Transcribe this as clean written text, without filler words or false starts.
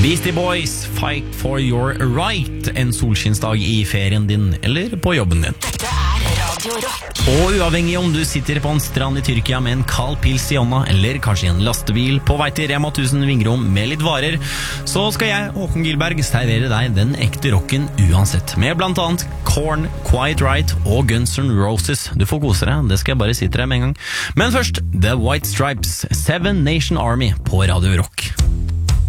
Beastie Boys, Fight for your right. En solskinnsdag i ferien din, eller på jobben din. Dette Radio Rock. Og uavhengig om du sitter på en strand i Tyrkia med en kald pils i hånda, eller kanskje i en lastebil på vei til Rema 1000 Vingrom med litt varer, så skal jeg, Håkon Gilberg, servere deg den ekte rocken uansett. Med blant annet Korn, Quiet Right og Guns N' Roses. Du får kose deg, det skal jeg bare si til deg med en gang. Men først, The White Stripes, Seven Nation Army på Radio Rock.